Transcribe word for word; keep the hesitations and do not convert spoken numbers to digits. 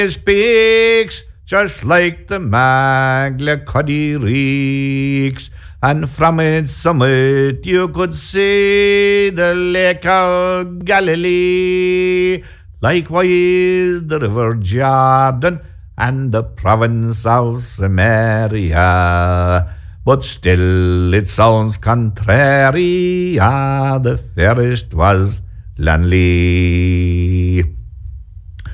peaks, just like the Maglicuddy reeks. And from its summit you could see the Lake of Galilee. Likewise the river Jordan and the province of Samaria. But still it sounds contrary, ah, the fairest was Lanley.